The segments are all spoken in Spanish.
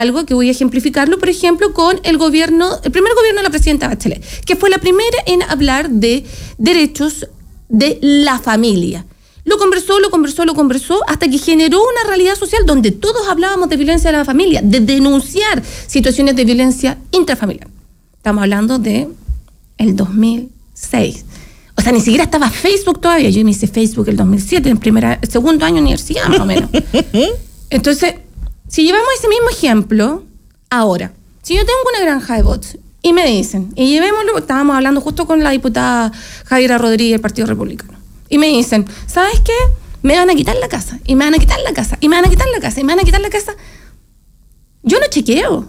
algo que voy a ejemplificarlo, por ejemplo, con el primer gobierno de la presidenta Bachelet, que fue la primera en hablar de derechos de la familia. Lo conversó, hasta que generó una realidad social donde todos hablábamos de violencia de la familia, de denunciar situaciones de violencia intrafamiliar. Estamos hablando de el 2006. O sea, ni siquiera estaba Facebook todavía. Yo me hice Facebook el 2007, en segundo año de universidad, más o menos. Entonces, si llevamos ese mismo ejemplo, ahora, si yo tengo una granja de bots y me dicen, y llevémoslo, estábamos hablando justo con la diputada Javiera Rodríguez del Partido Republicano, y me dicen, ¿sabes qué? Me van a quitar la casa, y me van a quitar la casa, y me van a quitar la casa, y me van a quitar la casa. Yo no chequeo.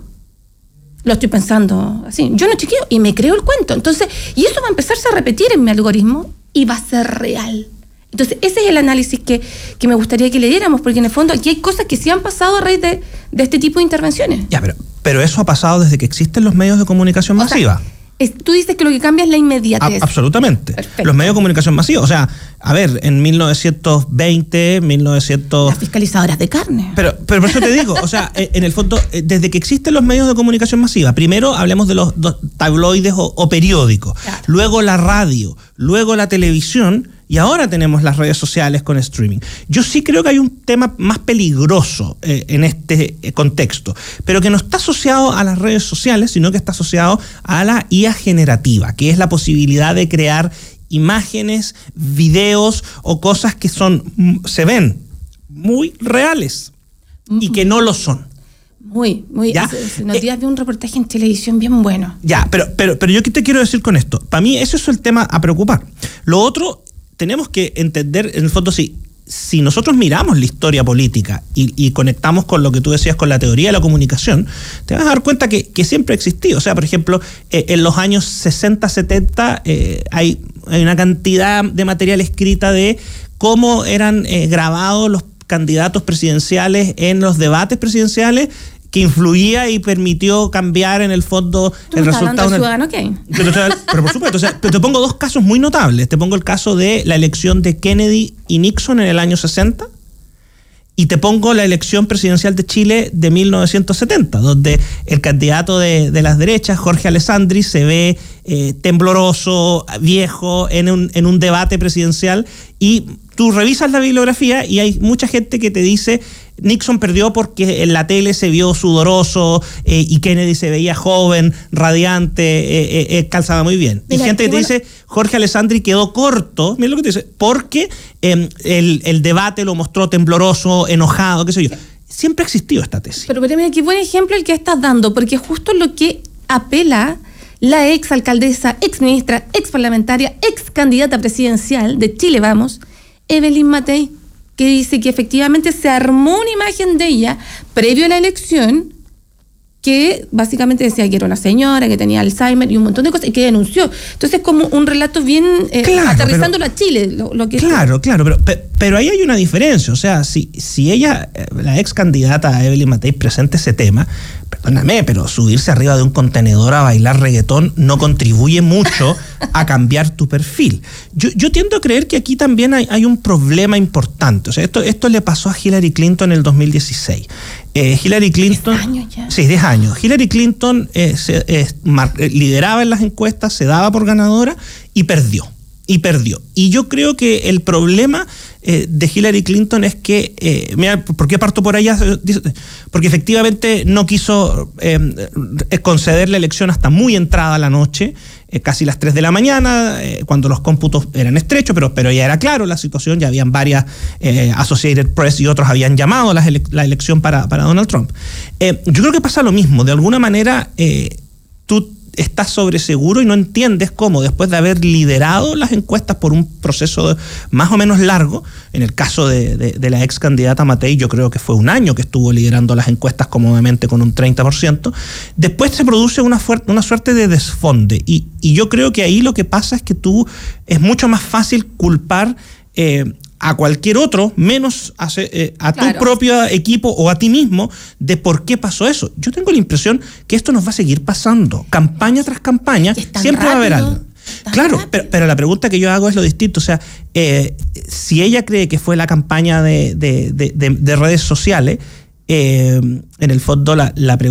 Lo estoy pensando así. Yo no chequeo y me creo el cuento. Entonces, y eso va a empezarse a repetir en mi algoritmo y va a ser real. Entonces, ese es el análisis que me gustaría que le diéramos, porque en el fondo aquí hay cosas que sí han pasado a raíz de este tipo de intervenciones. Ya, pero eso ha pasado desde que existen los medios de comunicación masiva. O sea, tú dices que lo que cambia es la inmediatez. Absolutamente. Perfecto. Los medios de comunicación masivos. O sea, a ver, en 1920, Las fiscalizadoras de carne. Pero por eso te digo, o sea, en el fondo, desde que existen los medios de comunicación masiva, primero hablemos de los tabloides o periódicos, claro. Luego la radio, luego la televisión, y ahora tenemos las redes sociales con streaming. Yo sí creo que hay un tema más peligroso en este contexto, pero que no está asociado a las redes sociales, sino que está asociado a la IA generativa, que es la posibilidad de crear imágenes, videos o cosas que se ven muy reales y que no lo son. Muy. Hace unos días vi un reportaje en televisión bien bueno. Ya, pero yo qué te quiero decir con esto. Para mí eso es el tema a preocupar. Lo otro, tenemos que entender, en el fondo, si nosotros miramos la historia política y conectamos con lo que tú decías, con la teoría de la comunicación, te vas a dar cuenta que siempre ha existido. O sea, por ejemplo, en los años 60, 70, hay una cantidad de material escrita de cómo eran grabados los candidatos presidenciales en los debates presidenciales, que influía y permitió cambiar en el fondo el resultado. Ciudadano Kane. Pero por supuesto, o sea, te pongo dos casos muy notables. Te pongo el caso de la elección de Kennedy y Nixon en el año 60 y te pongo la elección presidencial de Chile de 1970, donde el candidato de las derechas, Jorge Alessandri, se ve tembloroso, viejo, en un debate presidencial, y tú revisas la bibliografía y hay mucha gente que te dice Nixon perdió porque en la tele se vio sudoroso y Kennedy se veía joven, radiante, calzaba muy bien. Mira, y gente que te dice Jorge Alessandri quedó corto, mira lo que te dice, porque el debate lo mostró tembloroso, enojado, qué sé yo. Siempre ha existido esta tesis. Pero mira, qué buen ejemplo el que estás dando, porque justo lo que apela la ex alcaldesa, ex ministra, ex parlamentaria, ex candidata presidencial de Chile Vamos, Evelyn Matei, que dice que efectivamente se armó una imagen de ella previo a la elección que básicamente decía que era una señora que tenía Alzheimer y un montón de cosas, y que denunció. Entonces, como un relato bien aterrizándolo a Chile. Claro, pero ahí hay una diferencia. O sea, si ella, la ex candidata Evelyn Matei, presenta ese tema, perdóname, pero subirse arriba de un contenedor a bailar reggaetón no contribuye mucho a cambiar tu perfil. Yo tiendo a creer que aquí también hay un problema importante. O sea, esto le pasó a Hillary Clinton en el 2016. Hillary Clinton... 10 años ya. Sí, 10 años. Hillary Clinton lideraba en las encuestas, se daba por ganadora y perdió. Y yo creo que el problema de Hillary Clinton es que, mira, ¿por qué parto por allá? Porque efectivamente no quiso conceder la elección hasta muy entrada la noche, casi las 3 de la mañana, cuando los cómputos eran estrechos, pero ya era claro la situación, ya habían varias, Associated Press y otros habían llamado la elección para Donald Trump. Yo creo que pasa lo mismo, de alguna manera tú estás sobreseguro y no entiendes cómo, después de haber liderado las encuestas por un proceso más o menos largo, en el caso de la ex candidata Matei, yo creo que fue un año que estuvo liderando las encuestas cómodamente con un 30%, después se produce una suerte de desfonde, y yo creo que ahí lo que pasa es que es mucho más fácil culpar a cualquier otro, menos a tu propio equipo o a ti mismo, de por qué pasó eso. Yo tengo la impresión que esto nos va a seguir pasando. Campaña tras campaña, siempre va a haber algo. Claro, pero la pregunta que yo hago es lo distinto. O sea, si ella cree que fue la campaña de redes sociales, en el fondo la pregunta